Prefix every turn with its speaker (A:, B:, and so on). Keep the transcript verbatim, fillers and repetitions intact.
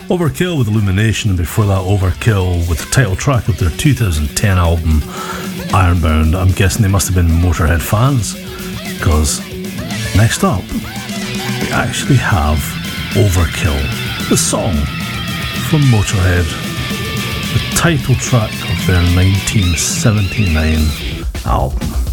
A: Overkill with Illumination, and before that Overkill with the title track of their two thousand ten album Ironbound. I'm guessing they must have been Motorhead fans, because next up we actually have Overkill, the song from Motorhead, the title track of their nineteen seventy-nine album.